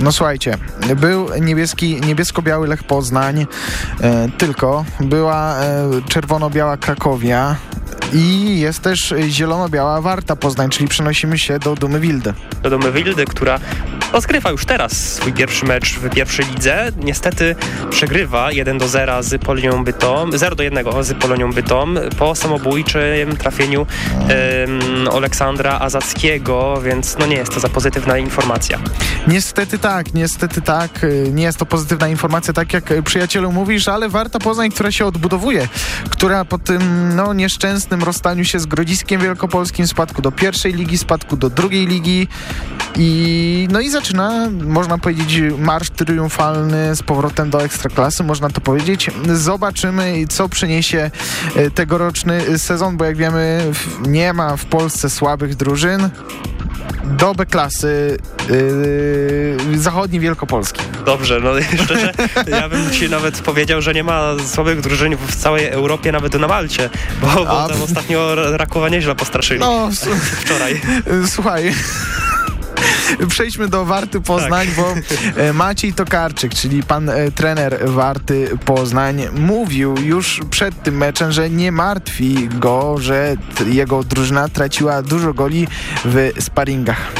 No słuchajcie, był niebiesko-biały Lech Poznań, tylko była czerwono-biała Krakowia i jest też zielono-biała Warta Poznań, czyli przenosimy się do Dumy Wildy. Do Dumy Wildy, która rozgrywa już teraz swój pierwszy mecz w pierwszej lidze. Niestety przegrywa 1-0 z Polonią Bytom, 0-1 z Polonią Bytom po samobójczym trafieniu Aleksandra Azackiego, więc no nie jest to za pozytywna informacja. Niestety tak. Nie jest to pozytywna informacja, tak jak przyjacielu mówisz, ale Warta Poznań, która się odbudowuje, która po tym nieszczęsnym rozstaniu się z Grodziskiem Wielkopolskim, spadku do pierwszej ligi, spadku do drugiej ligi i zaczyna, można powiedzieć, marsz triumfalny z powrotem do Ekstraklasy, można to powiedzieć. Zobaczymy, co przyniesie tegoroczny sezon, bo jak wiemy, nie ma w Polsce słabych drużyn. Do B-klasy zachodniej Wielkopolski. Dobrze, szczerze, ja bym ci nawet powiedział, że nie ma słabych drużyn w całej Europie, nawet na Malcie, bo tam ostatnio Rakowa nieźle postraszyli. Wczoraj. Słuchaj... Przejdźmy do Warty Poznań, tak. Bo Maciej Tokarczyk, czyli pan trener Warty Poznań, mówił już przed tym meczem, że nie martwi go, że jego drużyna traciła dużo goli w sparingach.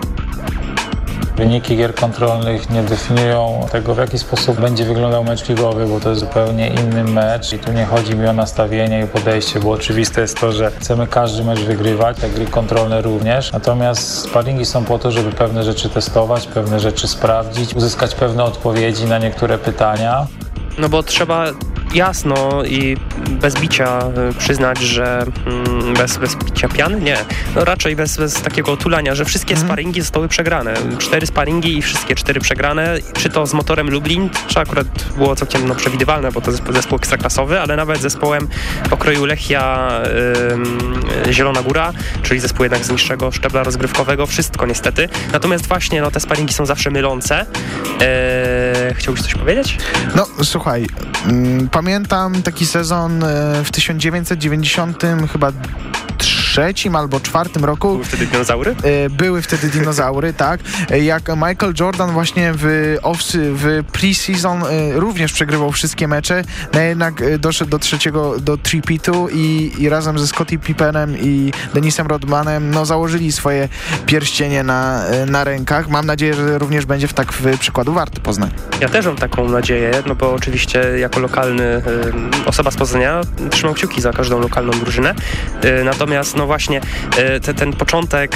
Wyniki gier kontrolnych nie definiują tego, w jaki sposób będzie wyglądał mecz ligowy, bo to jest zupełnie inny mecz i tu nie chodzi mi o nastawienie i podejście, bo oczywiste jest to, że chcemy każdy mecz wygrywać, te gry kontrolne również. Natomiast sparingi są po to, żeby pewne rzeczy testować, pewne rzeczy sprawdzić, uzyskać pewne odpowiedzi na niektóre pytania. No bo trzeba jasno i bez bicia przyznać, że bez bicia piany? Nie. No raczej bez takiego otulania, że wszystkie sparingi zostały przegrane. 4 sparingi i wszystkie 4 przegrane. Czy to z Motorem Lublin, czy akurat było całkiem przewidywalne, bo to zespół ekstraklasowy, ale nawet zespołem pokroju Lechia Zielona Góra, czyli zespół jednak z niższego szczebla rozgrywkowego. Wszystko niestety. Natomiast właśnie te sparingi są zawsze mylące. Chciałbyś coś powiedzieć? No słuchaj, pamiętam taki sezon w 1990 chyba trzecim albo czwartym roku. Były wtedy dinozaury? Były wtedy dinozaury, tak. Jak Michael Jordan właśnie w pre-season również przegrywał wszystkie mecze, no jednak doszedł do tripeatu i razem ze Scottie Pippenem i Dennisem Rodmanem założyli swoje pierścienie na rękach. Mam nadzieję, że również będzie tak w przykładu Warty Poznań. Ja też mam taką nadzieję, no bo oczywiście jako lokalny osoba z Poznania trzymam kciuki za każdą lokalną drużynę. Natomiast właśnie ten początek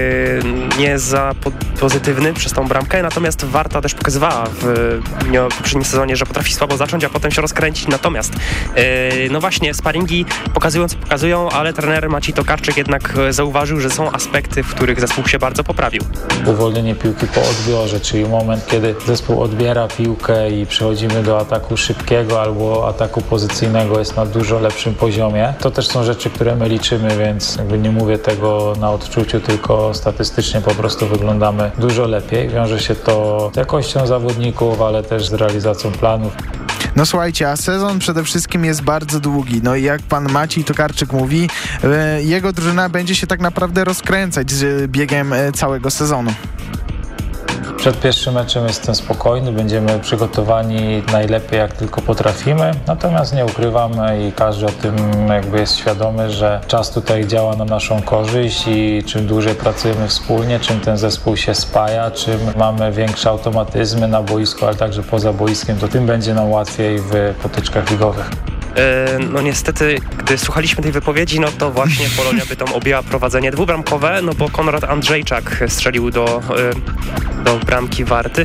nie jest za pozytywny przez tą bramkę, natomiast Warta też pokazywała w poprzednim sezonie, że potrafi słabo zacząć, a potem się rozkręcić. Natomiast właśnie sparingi pokazują, ale trener Maciej Tokarczyk jednak zauważył, że są aspekty, w których zespół się bardzo poprawił. Uwolnienie piłki po odbiorze, czyli moment, kiedy zespół odbiera piłkę i przechodzimy do ataku szybkiego albo ataku pozycyjnego, jest na dużo lepszym poziomie. To też są rzeczy, które my liczymy, więc nie mówię tego na odczuciu, tylko statystycznie po prostu wyglądamy dużo lepiej. Wiąże się to z jakością zawodników, ale też z realizacją planów. No słuchajcie, a sezon przede wszystkim jest bardzo długi. No i jak pan Maciej Tokarczyk mówi, jego drużyna będzie się tak naprawdę rozkręcać z biegiem całego sezonu. Przed pierwszym meczem jestem spokojny, będziemy przygotowani najlepiej jak tylko potrafimy, natomiast nie ukrywamy i każdy o tym jest świadomy, że czas tutaj działa na naszą korzyść i czym dłużej pracujemy wspólnie, czym ten zespół się spaja, czym mamy większe automatyzmy na boisku, ale także poza boiskiem, to tym będzie nam łatwiej w potyczkach ligowych. Niestety, gdy słuchaliśmy tej wypowiedzi, to właśnie Polonia Bytom objęła prowadzenie dwubramkowe, bo Konrad Andrzejczak strzelił do bramki Warty.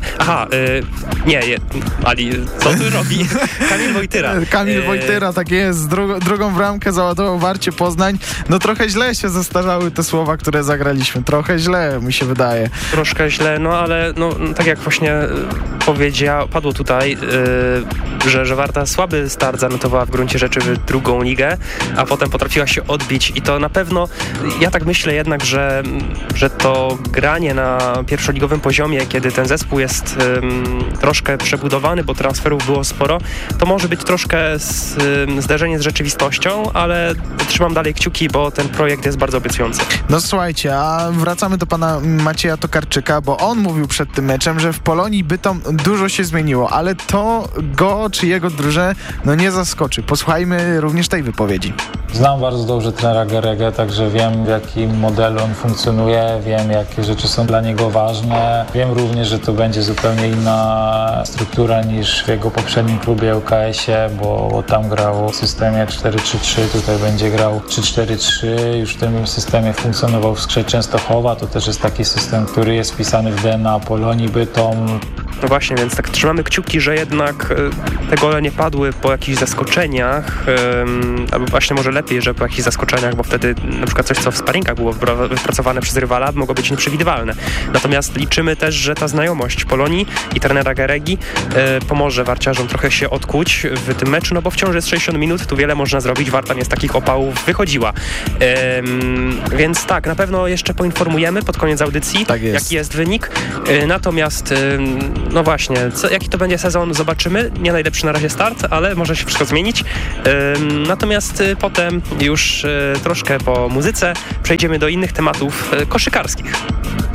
Ali, co tu robi? Kamil Wojtyra. Kamil Wojtyra, tak jest, drugą bramkę załadował Warcie Poznań. Trochę źle się zestarzały te słowa, które zagraliśmy. Trochę źle, mi się wydaje. Troszkę źle, ale tak jak właśnie padło tutaj, że Warta słaby start zanotowała w gruncie rzeczy w drugą ligę, a potem potrafiła się odbić i to na pewno, ja tak myślę jednak, że to granie na pierwszoligowym poziomie poziomie, kiedy ten zespół jest troszkę przebudowany, bo transferów było sporo, to może być troszkę zderzenie z rzeczywistością, ale trzymam dalej kciuki, bo ten projekt jest bardzo obiecujący. No słuchajcie, a wracamy do pana Macieja Tokarczyka, bo on mówił przed tym meczem, że w Polonii Bytom dużo się zmieniło, ale to go czy jego drużynę nie zaskoczy. Posłuchajmy również tej wypowiedzi. Znam bardzo dobrze trenera Gerege, także wiem, w jakim modelu on funkcjonuje, wiem, jakie rzeczy są dla niego ważne. Wiem również, że to będzie zupełnie inna struktura niż w jego poprzednim klubie ŁKS-ie, bo tam grał w systemie 4-3-3, tutaj będzie grał 3-4-3. Już w tym systemie funkcjonował w Skrze Częstochowa, to też jest taki system, który jest wpisany w DNA Polonii Bytom. No właśnie, więc tak trzymamy kciuki, że jednak te gole nie padły po jakichś zaskoczeniach, albo właśnie może lepiej, że po jakichś zaskoczeniach, bo wtedy na przykład coś, co w sparingach było wypracowane przez rywala, mogło być nieprzewidywalne. Natomiast liczymy też, że ta znajomość Polonii i trenera Geregi pomoże warciarzom trochę się odkuć w tym meczu, no bo wciąż jest 60 minut, tu wiele można zrobić, Warta nie z takich opałów wychodziła. Więc tak, na pewno jeszcze poinformujemy pod koniec audycji, jaki jest wynik. Natomiast no właśnie, jaki to będzie sezon, zobaczymy. Nie najlepszy na razie start, ale może się wszystko zmienić. Natomiast potem już troszkę po muzyce przejdziemy do innych tematów koszykarskich.